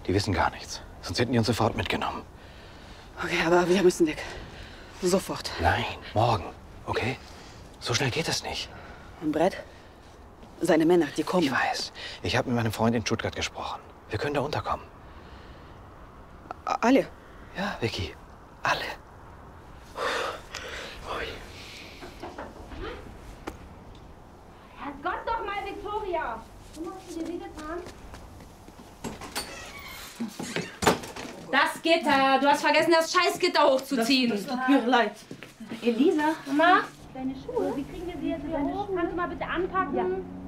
Die wissen gar nichts. Sonst hätten die uns sofort mitgenommen. Okay, aber wir müssen weg. Sofort. Nein, morgen. Okay? So schnell geht es nicht. Und Brett? Seine Männer, die kommen. Ich weiß. Ich habe mit meinem Freund in Stuttgart gesprochen. Wir können da unterkommen. Alle? Ja, Vicky. Alle. Herrgott doch mal, Victoria! Warum hast du dir wehgetan? Das Gitter! Du hast vergessen, das Scheißgitter hochzuziehen. Das tut mir leid. Elisa, Mama? Deine Schuhe? Wie kriegen wir sie jetzt wieder hoch? Kannst du mal bitte anpacken? Ja.